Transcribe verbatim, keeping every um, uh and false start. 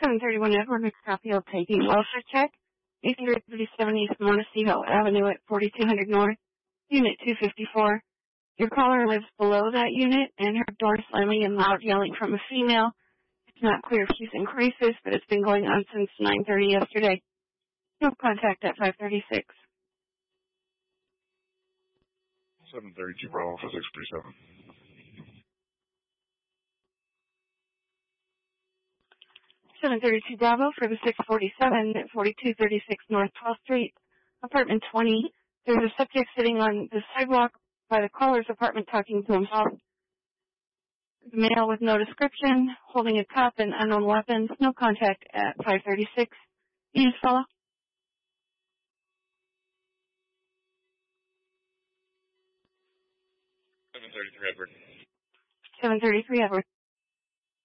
seven thirty-one Edward McScopio taking welfare check. eight thirty-seven East Montecito Avenue at forty-two hundred North, Unit two fifty-four. Your caller lives below that unit, and her door slamming and loud yelling from a female. It's not clear if she's in crisis, but it's been going on since nine thirty yesterday. No contact at five thirty-six. seven thirty-two Bravo for six forty-seven. seven thirty-two Bravo for the six forty-seven at forty-two thirty-six North twelfth Street, apartment twenty. There's a subject sitting on the sidewalk by the caller's apartment talking to himself. The male with no description, holding a cup and unknown weapons. No contact at five thirty-six. East fellow. seven thirty-three Edward. seven thirty-three Edward.